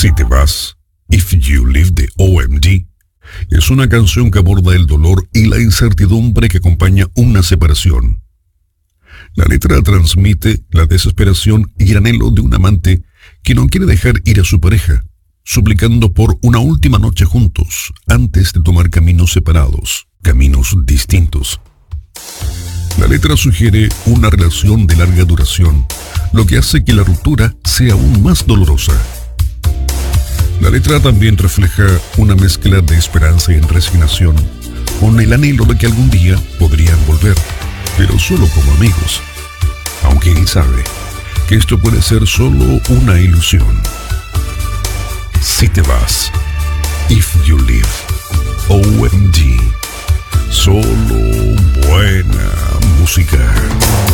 Si te vas, If You Leave de OMD, es una canción que aborda el dolor y la incertidumbre que acompaña una separación. La letra transmite la desesperación y el anhelo de un amante que no quiere dejar ir a su pareja, suplicando por una última noche juntos antes de tomar caminos separados, caminos distintos. La letra sugiere una relación de larga duración, lo que hace que la ruptura sea aún más dolorosa. La letra también refleja una mezcla de esperanza y resignación, con el anhelo de que algún día podrían volver, pero solo como amigos, aunque él sabe que esto puede ser solo una ilusión. Si te vas, If You Leave, OMD, solo buena música.